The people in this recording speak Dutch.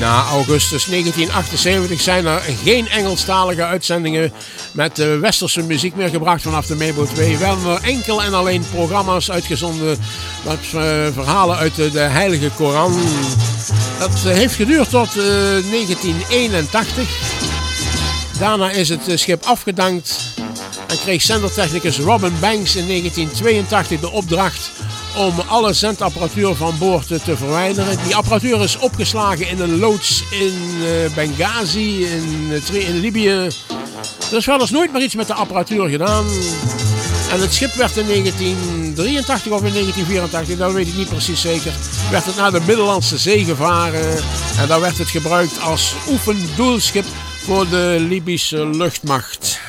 Na augustus 1978 zijn er geen Engelstalige uitzendingen met westerse muziek meer gebracht vanaf de Mebo 2. Wel er enkel en alleen programma's uitgezonden met verhalen uit de Heilige Koran. Dat heeft geduurd tot 1981. Daarna is het schip afgedankt en kreeg zendertechnicus Robin Banks in 1982 de opdracht om alle zendapparatuur van boord te verwijderen. Die apparatuur is opgeslagen in een loods in Benghazi, in Libië. Er is wel eens nooit meer iets met de apparatuur gedaan. En het schip werd in 1983 of in 1984, dat weet ik niet precies zeker, werd het naar de Middellandse Zee gevaren. En daar werd het gebruikt als oefendoelschip voor de Libische luchtmacht.